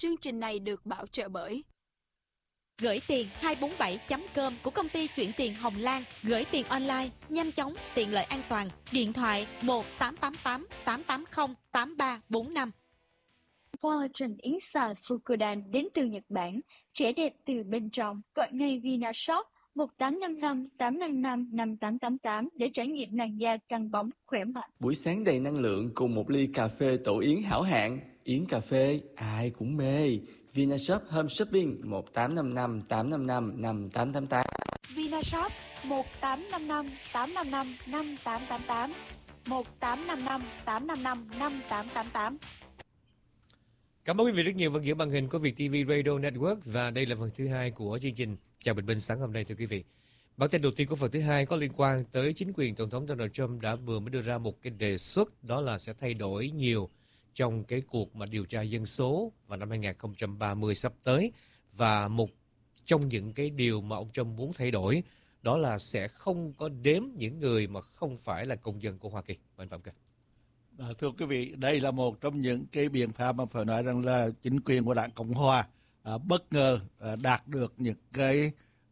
Chương trình này được bảo trợ bởi Gửi tiền 247.com của công ty chuyển tiền Hồng Lan. Gửi tiền online, nhanh chóng, tiện lợi an toàn. Điện thoại 1888 880 8345. Collagen Inside Fukudan đến từ Nhật Bản. Trẻ đẹp từ bên trong. Gọi ngay Vinashop 1855 855 5888 để trải nghiệm làn da căng bóng, khỏe mạnh. Buổi sáng đầy năng lượng cùng một ly cà phê tổ yến hảo hạng. Yến cà phê ai cũng mê. Vinashop Home Shopping 1855 855 5888. Vinashop 1855 855 5888 1855 855 5888. Cảm ơn quý vị rất nhiều vẫn giữ màn hình của VietTV Radio Network và đây là phần thứ 2 của chương trình Chào Bình Minh sáng hôm nay thưa quý vị. Bản tin đầu tiên của phần thứ 2 có liên quan tới chính quyền Tổng thống Donald Trump đã vừa mới đưa ra một cái đề xuất, đó là sẽ thay đổi nhiều trong cái cuộc mà điều tra dân số vào năm 2030 sắp tới. Và một trong những cái điều mà ông Trump muốn thay đổi đó là sẽ không có đếm những người mà không phải là công dân của Hoa Kỳ. Anh Phạm Cơ. Thưa quý vị, đây là một trong những cái biện pháp mà phải nói rằng là chính quyền của Đảng Cộng Hòa bất ngờ đạt được những cái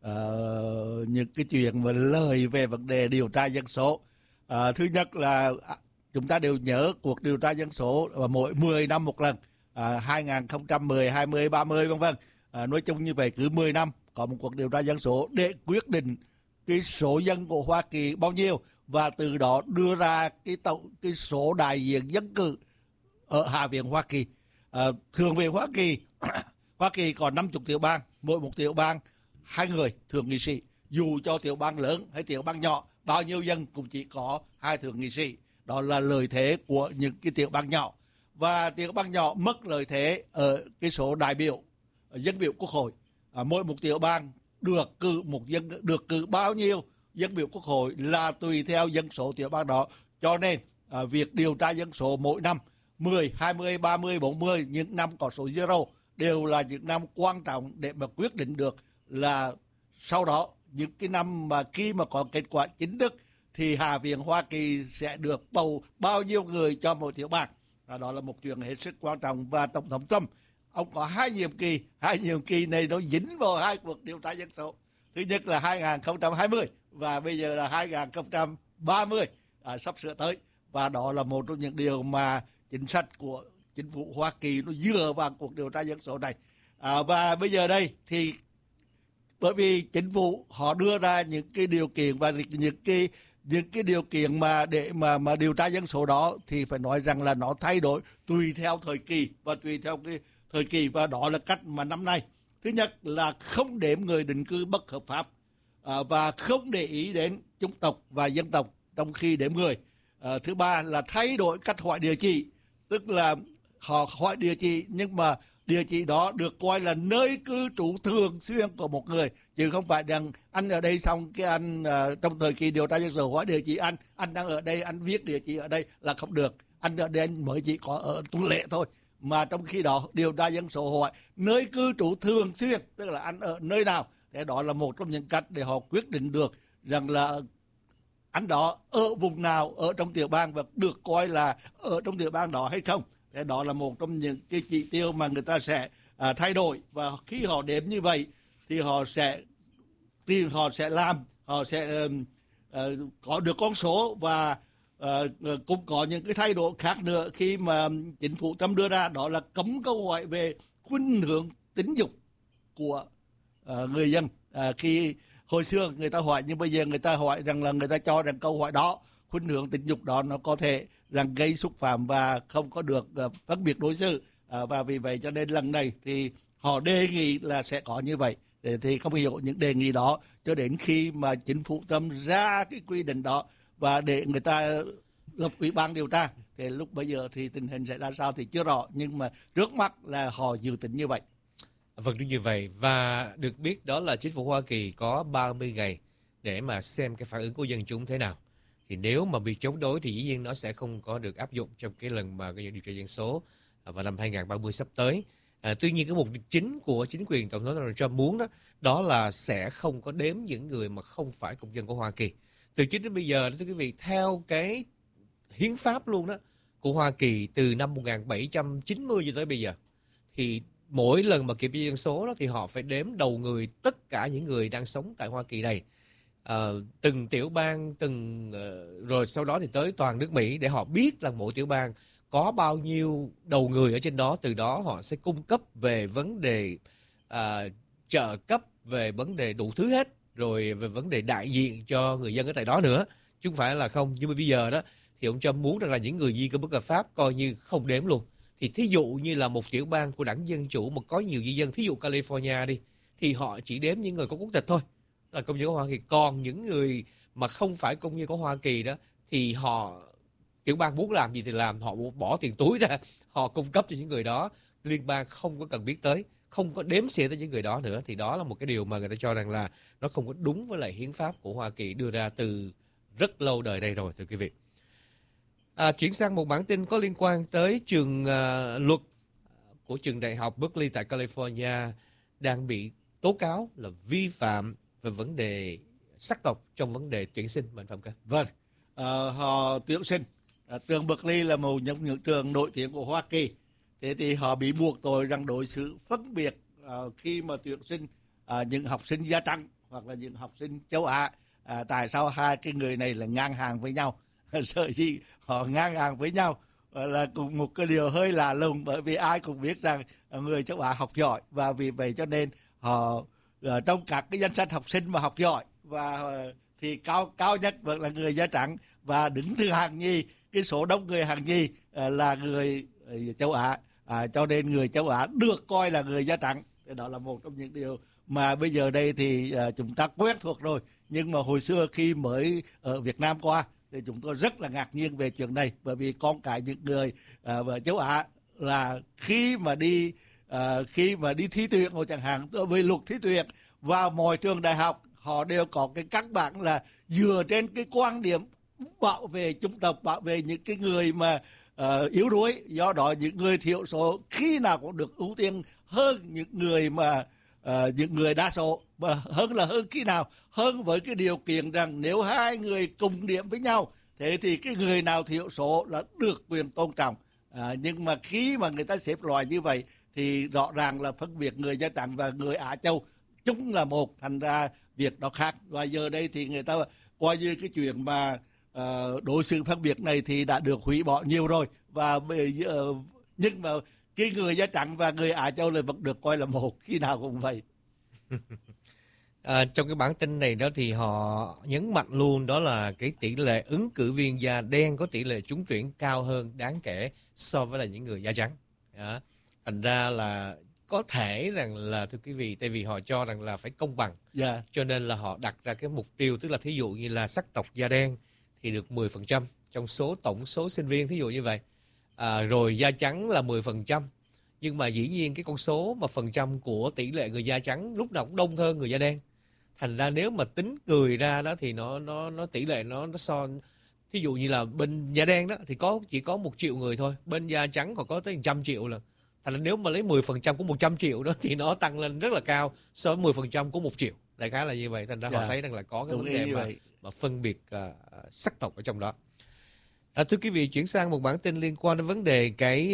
chuyện và lời về vấn đề điều tra dân số. Thứ nhất là chúng ta đều nhớ cuộc điều tra dân số mỗi 10 năm một lần, 2010, 20, 30 vân vân. Nói chung như vậy cứ 10 năm có một cuộc điều tra dân số để quyết định cái số dân của Hoa Kỳ bao nhiêu và từ đó đưa ra cái số đại diện dân cử ở Hạ viện Hoa Kỳ. Thượng viện Hoa Kỳ Hoa Kỳ có 50 tiểu bang, mỗi một tiểu bang 2 người thượng nghị sĩ. Dù cho tiểu bang lớn hay tiểu bang nhỏ, bao nhiêu dân cũng chỉ có 2 thượng nghị sĩ. Đó là lợi thế của những cái tiểu bang nhỏ. Và tiểu bang nhỏ mất lợi thế ở cái số đại biểu, dân biểu quốc hội. Mỗi một tiểu bang được cử bao nhiêu dân biểu quốc hội là tùy theo dân số tiểu bang đó. Cho nên việc điều tra dân số mỗi năm 10, 20, 30, 40, những năm có số zero đều là những năm quan trọng để mà quyết định được là sau đó những cái năm mà khi mà có kết quả chính thức thì Hạ viện Hoa Kỳ sẽ được bầu bao nhiêu người cho mỗi tiểu bang. Đó là một chuyện hết sức quan trọng. Và Tổng thống Trump, ông có 2 nhiệm kỳ này nó dính vào 2 cuộc điều tra dân số. Thứ nhất là 2020 và bây giờ là 2030 sắp sửa tới. Và đó là một trong những điều mà chính sách của chính phủ Hoa Kỳ nó dựa vào cuộc điều tra dân số này. Và bây giờ đây thì bởi vì chính phủ họ đưa ra những cái điều kiện và những cái điều kiện mà để mà điều tra dân số đó thì phải nói rằng là nó thay đổi tùy theo thời kỳ và tùy theo cái thời kỳ, và đó là cách mà năm nay. Thứ nhất là không đếm người định cư bất hợp pháp và không để ý đến chủng tộc và dân tộc trong khi đếm người. Thứ ba là thay đổi cách hỏi địa chỉ, tức là họ hỏi địa chỉ nhưng mà địa chỉ đó được coi là nơi cư trú thường xuyên của một người, chứ không phải rằng anh ở đây xong cái anh trong thời kỳ điều tra dân số hỏi địa chỉ anh đang ở đây, anh viết địa chỉ ở đây là không được. Anh ở đây anh mới chỉ có ở tuần lễ thôi, mà trong khi đó điều tra dân số hỏi nơi cư trú thường xuyên, tức là anh ở nơi nào. Thế đó là một trong những cách để họ quyết định được rằng là anh đó ở vùng nào ở trong tiểu bang và được coi là ở trong tiểu bang đó hay không. Thế đó là một trong những cái chỉ tiêu mà người ta sẽ thay đổi. Và khi họ đếm như vậy thì họ sẽ có được con số. Và cũng có những cái thay đổi khác nữa khi mà chính phủ Trump đưa ra, đó là cấm câu hỏi về khuynh hướng tính dục của người dân. Khi hồi xưa người ta hỏi, nhưng bây giờ người ta hỏi rằng là người ta cho rằng câu hỏi đó, khuynh hướng tình dục đó nó có thể rằng gây xúc phạm và không có được phân biệt đối xử. Và vì vậy cho nên lần này thì họ đề nghị là sẽ có như vậy. Thì không hiểu những đề nghị đó cho đến khi mà chính phủ Trump ra cái quy định đó và để người ta lập ủy ban điều tra. Thì lúc bây giờ thì tình hình sẽ ra sao thì chưa rõ, nhưng mà trước mắt là họ dự tính như vậy. Vâng, đúng như vậy. Và được biết đó là chính phủ Hoa Kỳ có 30 ngày để mà xem cái phản ứng của dân chúng thế nào. Thì nếu mà bị chống đối thì dĩ nhiên nó sẽ không có được áp dụng trong cái lần mà cái điều tra dân số vào năm 2030 sắp tới. Tuy nhiên cái mục đích chính của chính quyền Tổng thống Donald Trump muốn đó là sẽ không có đếm những người mà không phải công dân của Hoa Kỳ. Từ trước đến bây giờ đó thưa quý vị, theo cái hiến pháp luôn đó của Hoa Kỳ từ năm 1790 cho tới bây giờ thì mỗi lần mà kiểm tra dân số đó thì họ phải đếm đầu người tất cả những người đang sống tại Hoa Kỳ này. Từng tiểu bang, rồi sau đó thì tới toàn nước Mỹ để họ biết là mỗi tiểu bang có bao nhiêu đầu người ở trên đó. Từ đó họ sẽ cung cấp về vấn đề trợ cấp, về vấn đề đủ thứ hết, rồi về vấn đề đại diện cho người dân ở tại đó nữa, chứ không phải là không. Nhưng mà bây giờ đó thì ông Trump muốn rằng là những người di cư bất hợp pháp coi như không đếm luôn. Thì thí dụ như là một tiểu bang của đảng Dân Chủ mà có nhiều di dân, thí dụ California đi, thì họ chỉ đếm những người có quốc tịch thôi, là công dân của Hoa Kỳ. Còn những người mà không phải công dân của Hoa Kỳ đó thì tiểu bang muốn làm gì thì làm, họ bỏ tiền túi ra, họ cung cấp cho những người đó, liên bang không có cần biết tới, không có đếm xỉa tới những người đó nữa. Thì đó là một cái điều mà người ta cho rằng là nó không có đúng với lại hiến pháp của Hoa Kỳ đưa ra từ rất lâu đời đây rồi, thưa quý vị. Chuyển sang một bản tin có liên quan tới trường luật của trường đại học Berkeley tại California đang bị tố cáo là vi phạm về vấn đề sắc tộc trong vấn đề tuyển sinh. Mạnh Phạm Cơ. Vâng, họ tuyển sinh. Trường Berkeley là một trong những trường nổi tiếng của Hoa Kỳ. Thế thì họ bị buộc tội rằng đối xử phân biệt khi mà tuyển sinh những học sinh da trắng hoặc là những học sinh châu Á. Tại sao hai cái người này là ngang hàng với nhau? Sợ gì họ ngang hàng với nhau là cũng một cái điều hơi lạ lùng, bởi vì ai cũng biết rằng người châu Á học giỏi, và vì vậy cho nên họ trong các cái danh sách học sinh mà học giỏi và thì cao nhất vẫn là người da trắng, và đứng thứ hàng nhì, cái số đông người hàng nhì là người châu Á. Cho nên người châu Á được coi là người da trắng. Thì đó là một trong những điều mà bây giờ đây thì chúng ta quen thuộc rồi, nhưng mà hồi xưa khi mới ở Việt Nam qua thì chúng tôi rất là ngạc nhiên về chuyện này, bởi vì con cái những người châu Á là khi mà đi thi tuyển, hoặc chẳng hạn về luật thi tuyển vào mọi trường đại học, họ đều có cái căn bản là dựa trên cái quan điểm bảo vệ chủng tộc, bảo vệ những cái người mà yếu đuối. Do đó những người thiểu số khi nào cũng được ưu tiên hơn những người mà những người đa số, mà hơn khi nào, hơn với cái điều kiện rằng nếu hai người cùng điểm với nhau, thế thì cái người nào thiểu số là được quyền tôn trọng. Nhưng mà khi mà người ta xếp loại như vậy thì rõ ràng là phân biệt người da trắng và người Á Châu chúng là một, thành ra việc đó khác. Và giờ đây thì người ta coi như cái chuyện mà đối xử phân biệt này thì đã được hủy bỏ nhiều rồi, và nhưng mà cái người da trắng và người Á Châu là vẫn được coi là một, khi nào cũng vậy. Trong cái bản tin này đó thì họ nhấn mạnh luôn đó là cái tỷ lệ ứng cử viên da đen có tỷ lệ trúng tuyển cao hơn đáng kể so với là những người da trắng. Thành ra là có thể rằng là, thưa quý vị, tại vì họ cho rằng là phải công bằng, cho nên là họ đặt ra cái mục tiêu, tức là thí dụ như là sắc tộc da đen thì được 10% trong tổng số sinh viên, thí dụ như vậy. Rồi da trắng là 10%. Nhưng mà dĩ nhiên cái con số mà phần trăm của tỷ lệ người da trắng lúc nào cũng đông hơn người da đen. Thành ra nếu mà tính người ra đó thì nó tỷ lệ nó so, thí dụ như là bên da đen đó thì chỉ có 1 triệu người thôi, bên da trắng còn có tới 100 triệu lần. Thành ra nếu mà lấy 10% của 100 triệu đó thì nó tăng lên rất là cao so với 10% của 1 triệu. Đại khái là như vậy. Thành ra họ thấy rằng là có cái vấn đề mà phân biệt sắc tộc ở trong đó. Thưa quý vị, chuyển sang một bản tin liên quan đến vấn đề cái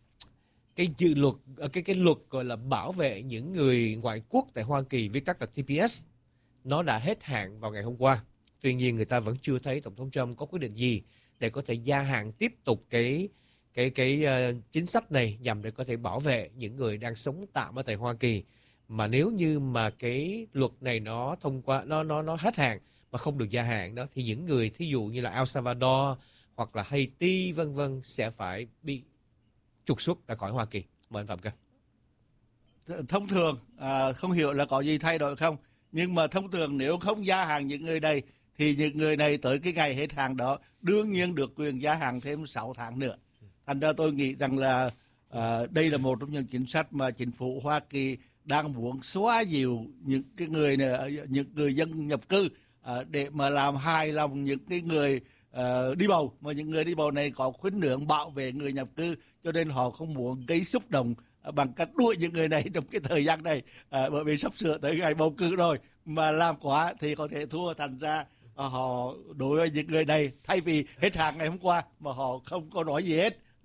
dự luật, cái luật gọi là bảo vệ những người ngoại quốc tại Hoa Kỳ, viết tắt là TPS, nó đã hết hạn vào ngày hôm qua. Tuy nhiên người ta vẫn chưa thấy Tổng thống Trump có quyết định gì để có thể gia hạn tiếp tục cái chính sách này nhằm để có thể bảo vệ những người đang sống tạm ở tại Hoa Kỳ. Mà nếu như mà cái luật này nó thông qua, nó hết hạn mà không được gia hạn đó, thì những người thí dụ như là El Salvador hoặc là Haiti vân vân sẽ phải bị trục xuất ra khỏi Hoa Kỳ. Mời anh Phạm Cơ. Thông thường không hiểu là có gì thay đổi không, nhưng mà thông thường nếu không gia hạn những người này thì những người này tới cái ngày hết hạn đó đương nhiên được quyền gia hạn thêm 6 tháng nữa. Thành ra tôi nghĩ rằng là đây là một trong những chính sách mà chính phủ Hoa Kỳ đang muốn xóa dịu những cái người này, những người dân nhập cư để mà làm hài lòng những cái người đi bầu, mà những người đi bầu này có khuynh hướng bảo vệ người nhập cư, cho nên họ không muốn gây xúc động bằng cách đuổi những người này trong cái thời gian này, bởi vì sắp sửa tới ngày bầu cử rồi, mà làm quá thì có thể thua. Thành ra họ đối với những người này, thay vì hết hạn ngày hôm qua mà họ không có nói gì hết,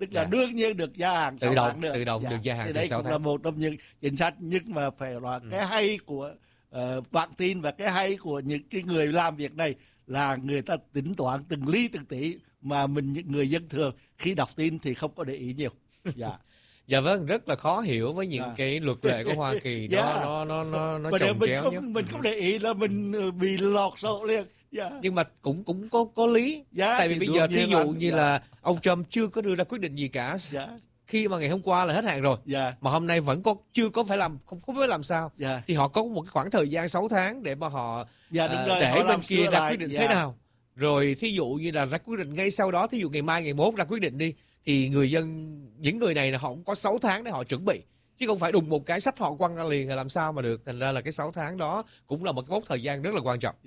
tức là đương nhiên được gia hạn 6 tháng nữa. Tự động được gia hạn thì từ đấy 6 cũng tháng. là một trong những chính sách, nhưng mà phải là cái hay của bản tin và cái hay của những cái người làm việc này là người ta tính toán từng ly từng tí, mà những người dân thường khi đọc tin thì không có để ý nhiều. Dạ vâng, rất là khó hiểu với những cái luật lệ của Hoa Kỳ. Nó chồng chéo nhé. Mình không để ý là mình bị lọt sổ liền. Nhưng mà cũng có lý. Tại vì bây giờ thí dụ như là ông Trump chưa có đưa ra quyết định gì cả. Khi mà ngày hôm qua là hết hạn rồi, mà hôm nay vẫn chưa có phải làm, không biết làm sao, thì họ có một cái khoảng thời gian 6 tháng để mà họ để bên kia ra quyết định thế nào. Rồi thí dụ như là ra quyết định ngay sau đó, thí dụ ngày mai ngày mốt ra quyết định đi, thì những người này là họ cũng có 6 tháng để họ chuẩn bị, chứ không phải đùng một cái sách họ quăng ra liền là làm sao mà được. Thành ra là cái 6 tháng đó cũng là một cái mốc thời gian rất là quan trọng.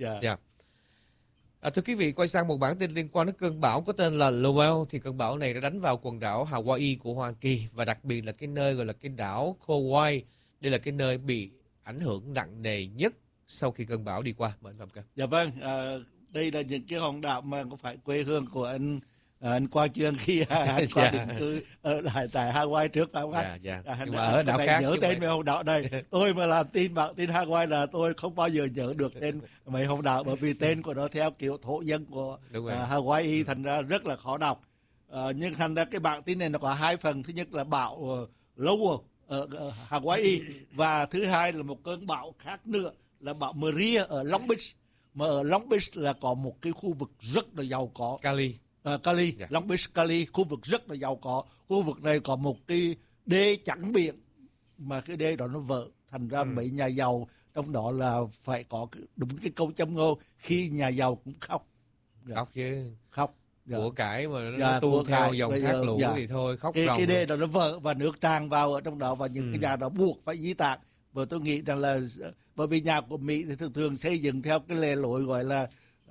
Thưa quý vị, quay sang một bản tin liên quan đến cơn bão có tên là Lowell. Thì cơn bão này đã đánh vào quần đảo Hawaii của Hoa Kỳ, và đặc biệt là cái nơi gọi là cái đảo Kauai. Đây là cái nơi bị ảnh hưởng nặng nề nhất sau khi cơn bão đi qua. Mời anh Phạm Cơ. Dạ vâng, đây là những cái hòn đảo mà có phải quê hương của anh Quang Chương khi anh qua định cư ở tại Hawaii trước, phải không anh? Nhưng mà ở đảo khác nhớ tên mấy hòn đảo này. Tôi mà làm bản tin Hawaii là tôi không bao giờ nhớ được tên mấy hòn đảo, bởi vì tên của nó theo kiểu thổ dân của Hawaii, thành ra rất là khó đọc. Nhưng thành ra cái bản tin này nó có 2 phần. Thứ nhất là bão Lowell ở Hawaii, và thứ hai là một cơn bão khác nữa là bão Maria ở Long Beach. Mà ở Long Beach là có một cái khu vực rất là giàu có. Cali, Long Beach, Cali, khu vực rất là giàu có. Khu vực này có một cái đê chắn biển, mà cái đê đó nó vỡ, thành ra mấy nhà giàu trong đó là phải có đúng cái câu châm ngôn, khi nhà giàu cũng khóc. Khóc chứ. Khóc. Của cải mà nó tuôn theo dòng thác lũ thì thôi khóc ròng. Cái đê đó nó vỡ và nước tràn vào ở trong đó, và những cái nhà đó buộc phải di tản. Và tôi nghĩ rằng là bởi vì nhà của Mỹ thì thường xây dựng theo cái lề lối gọi là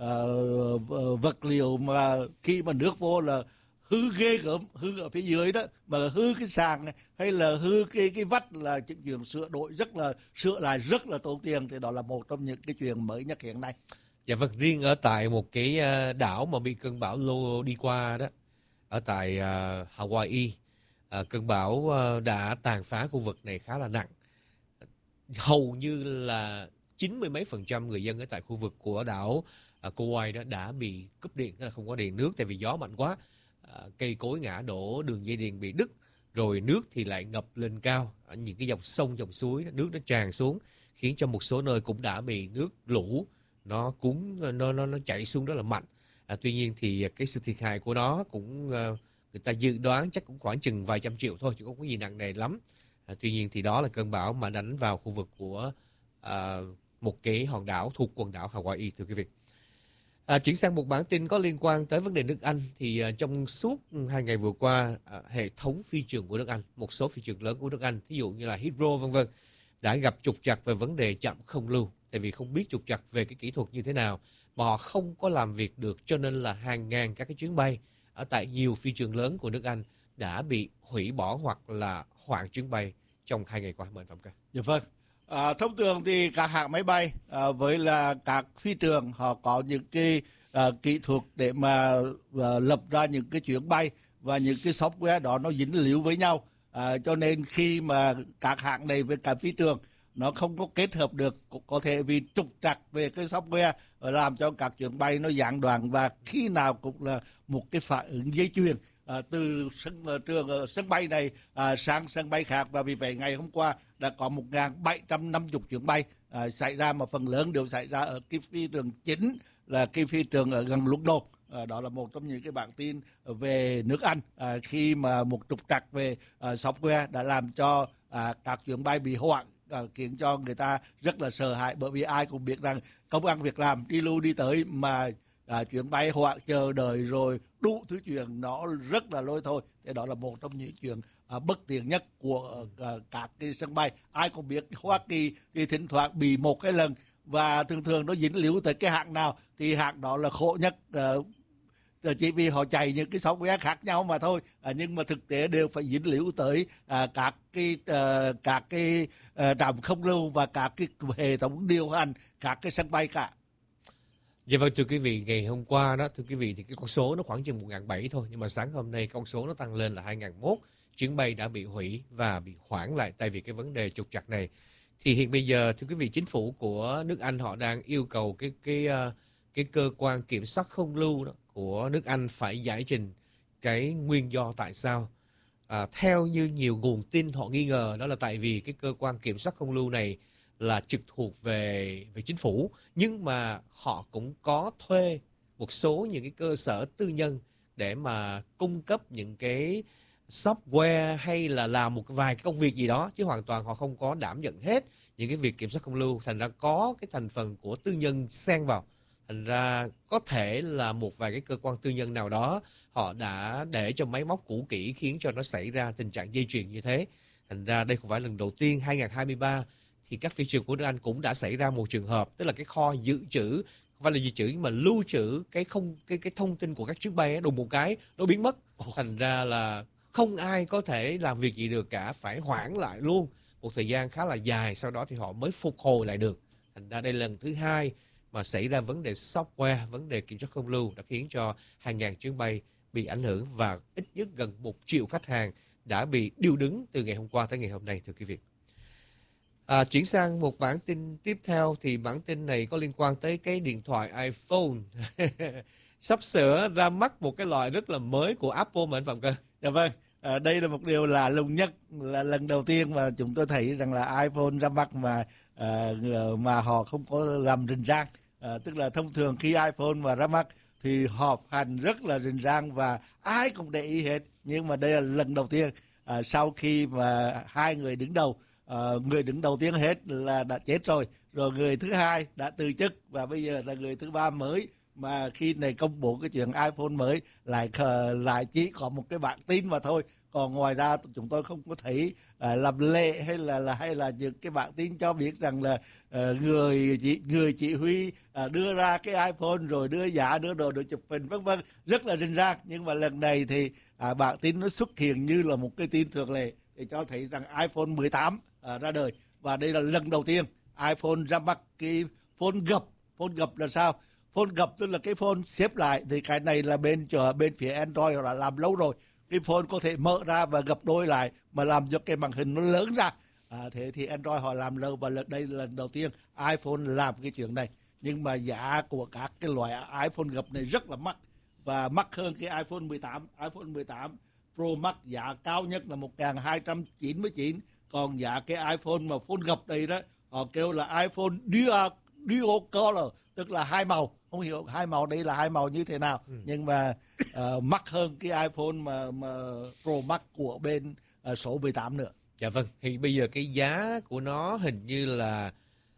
vật liệu mà khi mà nước vô là hư ghê gớm, hư ở phía dưới đó, mà hư cái sàn này, hay là hư cái vách là chuyện sửa lại rất là tốn tiền. Thì đó là một trong những cái chuyện mới nhất hiện nay. Dạ vâng, riêng ở tại một cái đảo mà bị cơn bão Lowell đi qua đó, ở tại Hawaii, cơn bão đã tàn phá khu vực này khá là nặng. Hầu như là 90 mấy % người dân ở tại khu vực của đảo Kauai đó đã bị cúp điện, tức là không có điện nước, tại vì gió mạnh quá, cây cối ngã đổ, đường dây điện bị đứt, rồi nước thì lại ngập lên cao, những cái dòng sông dòng suối nước nó tràn xuống, khiến cho một số nơi cũng đã bị nước lũ nó cuốn, nó chảy xuống rất là mạnh. Tuy nhiên thì cái sự thiệt hại của nó cũng người ta dự đoán chắc cũng khoảng chừng vài trăm triệu thôi, chứ không có gì nặng nề lắm. Tuy nhiên thì đó là cơn bão mà đánh vào khu vực của một cái hòn đảo thuộc quần đảo Hawaii, thưa quý vị. Chuyển sang một bản tin có liên quan tới vấn đề nước Anh. Thì trong suốt 2 ngày vừa qua, hệ thống phi trường của nước Anh, một số phi trường lớn của nước Anh, ví dụ như là Heathrow v.v. đã gặp trục trặc về vấn đề chậm không lưu. Tại vì không biết trục trặc về cái kỹ thuật như thế nào mà họ không có làm việc được, cho nên là hàng ngàn các cái chuyến bay ở tại nhiều phi trường lớn của nước Anh đã bị hủy bỏ hoặc là hoãn chuyến bay trong 2 ngày qua. Mời Phạm Ca. Dạ vâng. Thông thường thì các hãng máy bay với là các phi trường họ có những cái kỹ thuật để mà lập ra những cái chuyến bay, và những cái software đó nó dính líu với nhau. Cho nên khi mà các hãng này với cả phi trường nó không có kết hợp được, có thể vì trục trặc về cái software làm cho các chuyến bay nó gián đoạn, và khi nào cũng là một cái phản ứng dây chuyền từ sân bay này sang sân bay khác. Và vì vậy ngày hôm qua đã có 1.750 chuyến bay xảy ra, mà phần lớn đều xảy ra ở cái phi trường chính là cái phi trường ở gần London. Đó là một trong những cái bản tin về nước Anh, khi mà một trục trặc về software đã làm cho các chuyến bay bị hoãn, khiến cho người ta rất là sợ hãi. Bởi vì ai cũng biết rằng công ăn việc làm đi lưu đi tới mà chuyến bay hoãn, chờ đợi rồi đủ thứ chuyện nó rất là lôi thôi. Thế đó là một trong những chuyện bất tiện nhất của các cái sân bay. Ai cũng biết Hoa Kỳ thì thỉnh thoảng bị một cái lần, và thường nó dính líu tới cái hãng nào thì hãng đó là khổ nhất, chỉ vì họ chạy những cái software khác nhau mà thôi. Nhưng mà thực tế đều phải dính líu tới các cái trạm không lưu và các cái hệ thống điều hành các cái sân bay cả. Dạ vâng, thưa quý vị, ngày hôm qua đó, thưa quý vị, thì cái con số nó khoảng chừng 1.700 thôi, nhưng mà sáng hôm nay con số nó tăng lên là 2.001. Chuyến bay đã bị hủy và bị hoãn lại tại vì cái vấn đề trục trặc này. Thì hiện bây giờ, thưa quý vị, chính phủ của nước Anh họ đang yêu cầu cái cơ quan kiểm soát không lưu đó của nước Anh phải giải trình cái nguyên do tại sao. Theo như nhiều nguồn tin họ nghi ngờ, đó là tại vì cái cơ quan kiểm soát không lưu này là trực thuộc về chính phủ, nhưng mà họ cũng có thuê một số những cái cơ sở tư nhân để mà cung cấp những cái software hay là làm một vài cái công việc gì đó, chứ hoàn toàn họ không có đảm nhận hết những cái việc kiểm soát không lưu. Thành ra có cái thành phần của tư nhân xen vào. Thành ra có thể là một vài cái cơ quan tư nhân nào đó họ đã để cho máy móc cũ kỹ khiến cho nó xảy ra tình trạng dây chuyền như thế. Thành ra đây không phải lần đầu tiên. 2023 thì các phi trường của nước Anh cũng đã xảy ra một trường hợp, tức là cái kho dự trữ, không phải là dự trữ nhưng mà lưu trữ cái thông tin của các chuyến bay ấy, đùng một cái nó biến mất. Thành ra là không ai có thể làm việc gì được cả, phải hoãn lại luôn một thời gian khá là dài, sau đó thì họ mới phục hồi lại được. Thành ra đây là lần thứ hai mà xảy ra vấn đề software, vấn đề kiểm soát không lưu đã khiến cho hàng ngàn chuyến bay bị ảnh hưởng và ít nhất gần 1 triệu khách hàng đã bị điêu đứng từ ngày hôm qua tới ngày hôm nay, thưa quý vị. Chuyển sang một bản tin tiếp theo thì bản tin này có liên quan tới cái điện thoại iPhone. Sắp sửa ra mắt một cái loại rất là mới của Apple mà anh Phạm Cơ. Dạ vâng, đây là một điều lạ lùng nhất, là lần đầu tiên mà chúng tôi thấy rằng là iPhone ra mắt mà họ không có làm rình rang. Tức là thông thường khi iPhone mà ra mắt thì họp hành rất là rình rang và ai cũng để ý hết. Nhưng mà đây là lần đầu tiên sau khi mà hai người đứng đầu, người đứng đầu tiên hết là đã chết rồi người thứ hai đã từ chức và bây giờ là người thứ ba mới, mà khi này công bố cái chuyện iPhone mới lại chỉ có một cái bản tin mà thôi, còn ngoài ra chúng tôi không có thấy làm lệ hay là những cái bản tin cho biết rằng là người chỉ huy đưa ra cái iPhone rồi đưa giá đưa đồ chụp hình vân vân, rất là rình rang. Nhưng mà lần này thì bản tin nó xuất hiện như là một cái tin thường lệ để cho thấy rằng iPhone 18 ra đời, và đây là lần đầu tiên iPhone ra mắt cái phone gập. Phone gập là sao? Phone gập tức là cái phone xếp lại, thì cái này là bên phía Android họ đã làm lâu rồi. Cái phone có thể mở ra và gập đôi lại mà làm cho cái màn hình nó lớn ra. Thế thì Android họ làm lâu, và đây là lần đầu tiên iPhone làm cái chuyện này. Nhưng mà giá của các cái loại iPhone gập này rất là mắc, và mắc hơn cái iPhone 18. iPhone 18 Pro Max giá cao nhất là 1.299, còn giá cái iPhone mà phone gập đây đó họ kêu là iPhone Dual Color, tức là hai màu. Không hiểu hai màu đây là hai màu như thế nào, nhưng mà mắc hơn cái iPhone mà Pro Max của bên số 18 nữa. Dạ vâng, thì bây giờ cái giá của nó hình như là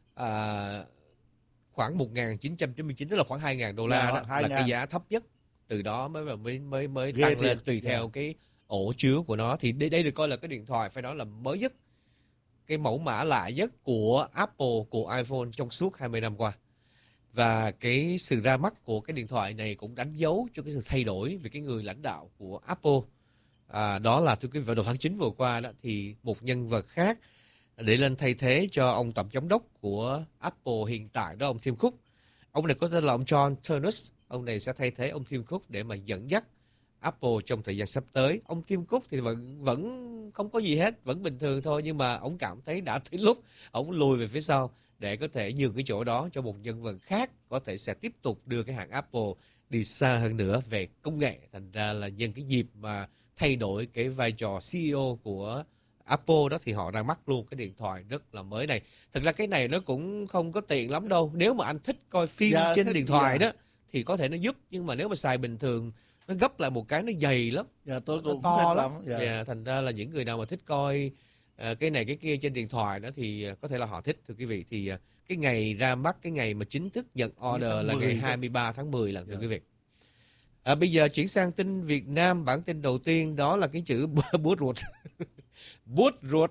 khoảng 1.999, tức là khoảng 2.000 đô la đó, là cái giá thấp nhất. Từ đó mới tăng lên tùy theo cái ổ chứa của nó. Thì đây được coi là cái điện thoại phải nói là mới nhất, cái mẫu mã lạ nhất của Apple, của iPhone trong suốt 20 năm qua. Và cái sự ra mắt của cái điện thoại này cũng đánh dấu cho cái sự thay đổi về cái người lãnh đạo của Apple. Đó là thưa quý vị, vào đầu tháng 9 vừa qua đó, thì một nhân vật khác để lên thay thế cho ông tổng giám đốc của Apple hiện tại đó, ông Tim Cook. Ông này có tên là ông John Ternus. Ông này sẽ thay thế ông Tim Cook để mà dẫn dắt Apple trong thời gian sắp tới. Ông Tim Cook thì vẫn không có gì hết, vẫn bình thường thôi, nhưng mà ông cảm thấy đã tới lúc ông lùi về phía sau để có thể nhường cái chỗ đó cho một nhân vật khác có thể sẽ tiếp tục đưa cái hãng Apple đi xa hơn nữa về công nghệ. Thành ra là nhân cái dịp mà thay đổi cái vai trò CEO của Apple đó thì họ ra mắt luôn cái điện thoại rất là mới này. Thật ra cái này nó cũng không có tiện lắm đâu. Nếu mà anh thích coi phim trên điện thoại đó thì có thể nó giúp, nhưng mà nếu mà xài bình thường nó gấp lại một cái nó dày lắm. Tôi cũng to lắm. Thành ra là những người nào mà thích coi cái này cái kia trên điện thoại đó thì có thể là họ thích. Thưa quý vị, thì cái ngày ra mắt, cái ngày mà chính thức nhận order là ngày 23 tháng 10 lần, thưa quý vị. Bây giờ chuyển sang tin Việt Nam. Bản tin đầu tiên đó là cái chữ bút ruột. Bút ruột.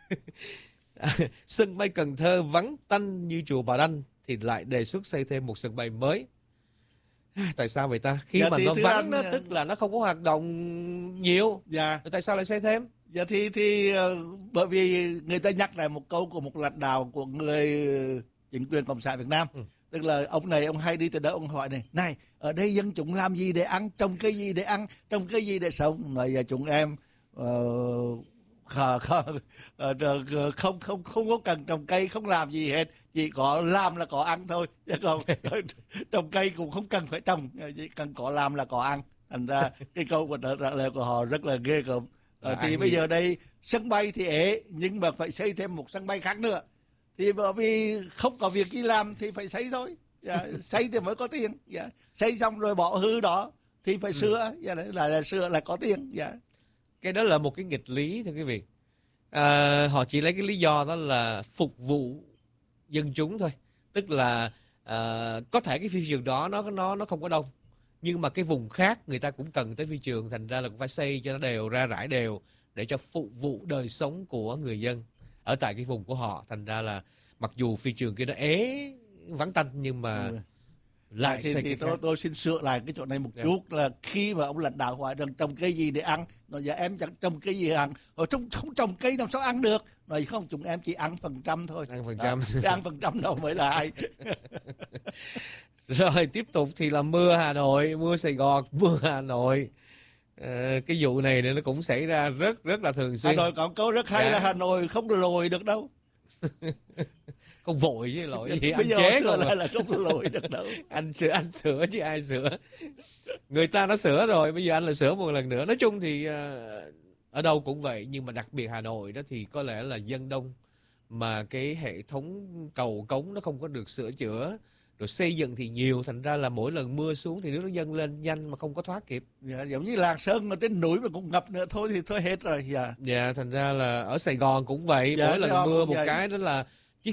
Sân bay Cần Thơ vắng tanh như chùa Bà Đanh thì lại đề xuất xây thêm một sân bay mới. Tại sao vậy ta? Khi mà nó vắng đó, tức là nó không có hoạt động nhiều. Tại sao lại xây thêm? Thì bởi vì người ta nhắc lại một câu của một lãnh đạo của người chính quyền Cộng sản Việt Nam, Tức là ông này ông hay đi từ đó, ông hỏi này ở đây dân chúng làm gì để ăn, trồng cây gì để ăn, trồng cây gì để sống. Nói giờ chúng em không có cần trồng cây, không làm gì hết, chỉ có làm là có ăn thôi, chứ không trồng cây cũng không cần phải trồng, chỉ cần có làm là có ăn. Thành ra cái câu của trả lời của họ rất là ghê gớm. Thì bây giờ đây sân bay thì ế, nhưng mà phải xây thêm một sân bay khác nữa, thì bởi vì không có việc gì làm thì phải xây thôi. Xây thì mới có tiền. Xây xong rồi bỏ hư đó thì phải sửa, là sửa là có tiền. Cái đó là một cái nghịch lý thưa quý vị. Họ chỉ lấy cái lý do đó là phục vụ dân chúng thôi. Tức là có thể cái phi trường đó nó không có đông, nhưng mà cái vùng khác người ta cũng cần tới phi trường, thành ra là cũng phải xây cho nó đều ra, rải đều để cho phục vụ đời sống của người dân ở tại cái vùng của họ. Thành ra là mặc dù phi trường kia nó ế vắng tanh nhưng mà lại xây cái khác. Tôi xin sửa lại cái chỗ này một chút, là khi mà ông lãnh đạo hỏi rằng trồng cây gì để ăn, nói dạ em chẳng trồng cây gì ăn, rồi không trồng cây làm sao ăn được, nói không, chúng em chỉ ăn phần trăm thôi. Ăn phần trăm. Ăn phần trăm đâu mới là ai. Rồi tiếp tục thì là mưa Hà Nội, mưa Sài Gòn, mưa Hà Nội. Cái vụ này nó cũng xảy ra rất là thường xuyên. Hà Nội có câu rất hay là Hà Nội không lồi được đâu. Không vội chứ lỗi gì, bây anh chế giờ còn là không lồi được đâu. Anh sửa chứ ai sửa. Người ta đã sửa rồi, bây giờ anh lại sửa một lần nữa. Nói chung thì ở đâu cũng vậy, nhưng mà đặc biệt Hà Nội đó thì có lẽ là dân đông, mà cái hệ thống cầu cống nó không có được sửa chữa, rồi xây dựng thì nhiều, thành ra là mỗi lần mưa xuống thì nước nó dâng lên nhanh mà không có thoát kịp. Giống như Lạng Sơn ở trên núi mà cũng ngập nữa thôi thì thôi hết rồi. Thành ra là ở Sài Gòn cũng vậy, mỗi lần mưa một cái đó là chiếc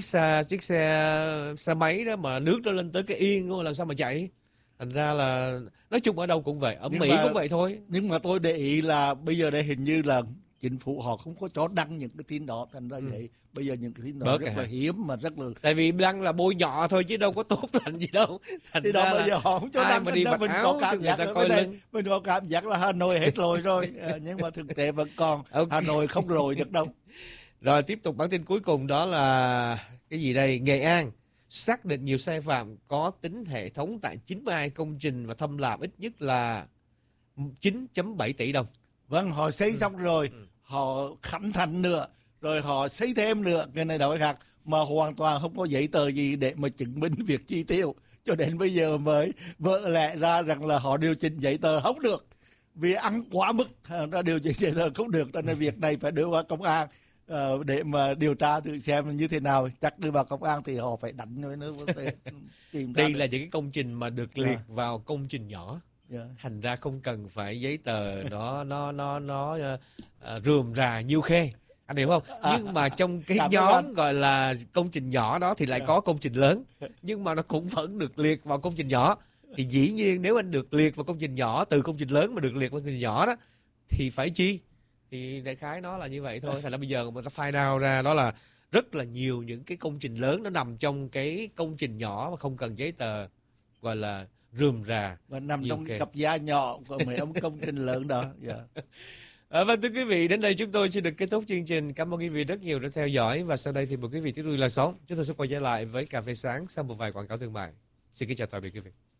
xe máy đó mà nước nó lên tới cái yên luôn, làm sao mà chạy. Thành ra là nói chung ở đâu cũng vậy, ở Mỹ cũng vậy thôi. Nhưng mà tôi để ý là bây giờ đây hình như là chính phủ họ không có cho đăng những cái tin đó, thành ra vậy bây giờ những cái tin đó rất là hiếm mà rất là. Tại vì đăng là bôi nhọ thôi chứ đâu có tốt lành gì đâu. Thành thì ra đó bây giờ họ không cho đăng, mà đi mặc áo cho người ta coi lưng. Mình có cảm giác là Hà Nội hết lồi rồi, nhưng mà thực tế vẫn còn Hà Nội không lồi được đâu. Rồi tiếp tục bản tin cuối cùng đó là cái gì đây? Nghệ An xác định nhiều sai phạm có tính hệ thống tại 92 công trình và thâm làm ít nhất là 9.7 tỷ đồng. Vâng, họ xây xong rồi, họ khánh thành nữa, rồi họ xây thêm nữa, cái này đó khác, mà hoàn toàn không có giấy tờ gì để mà chứng minh việc chi tiêu. Cho đến bây giờ mới vỡ lẽ ra rằng là họ điều chỉnh giấy tờ không được, vì ăn quá mức, ra điều chỉnh giấy tờ không được, cho nên việc này phải đưa vào công an để mà điều tra thử xem như thế nào. Chắc đưa vào công an thì họ phải đánh với nó. Đây là những cái công trình mà được liệt vào công trình nhỏ. Thành ra không cần phải giấy tờ nó rườm rà nhiêu khê, anh hiểu không? Nhưng mà trong cái nhóm gọi là công trình nhỏ đó thì lại có công trình lớn, nhưng mà nó cũng vẫn được liệt vào công trình nhỏ. Thì dĩ nhiên nếu anh được liệt vào công trình nhỏ, từ công trình lớn mà được liệt vào công trình nhỏ đó thì phải chi. Thì đại khái nó là như vậy thôi. Thành ra bây giờ người ta find out ra đó là rất là nhiều những cái công trình lớn nó nằm trong cái công trình nhỏ mà không cần giấy tờ, gọi là rườm rà và nằm trong cặp da nhỏ của mấy ông công trình lớn đó. Vâng, thưa quý vị, đến đây chúng tôi xin được kết thúc chương trình. Cảm ơn quý vị rất nhiều đã theo dõi, và sau đây thì mời quý vị tiếp tục là sống. Chúng tôi sẽ quay trở lại với Cà phê sáng sau một vài quảng cáo thương mại. Xin kính chào tạm biệt quý vị.